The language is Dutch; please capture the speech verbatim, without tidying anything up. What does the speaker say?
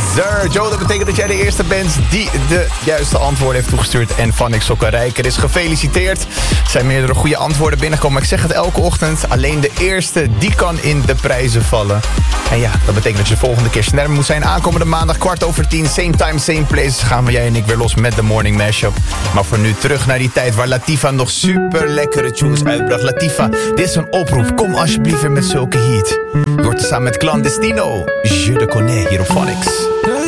sir. Joe, dat betekent dat jij de eerste bent die de juiste antwoorden heeft toegestuurd. En Vannik Sokkenrijker is gefeliciteerd. Er zijn meerdere goede antwoorden binnengekomen. Maar ik zeg het elke ochtend. Alleen de eerste, die kan in de prijzen vallen. En ja, dat betekent dat je de volgende keer sneller moet zijn. Aankomende maandag, kwart over tien, same time, same place. Gaan we jij en ik weer los met de Morning Mashup. Maar voor nu terug naar die tijd waar Latifa nog super lekkere tunes uitbracht. Latifa, dit is een oproep. Kom alsjeblieft weer met zulke heat. Je wordt er samen met Clandestino. Je de connais hier op Phonics.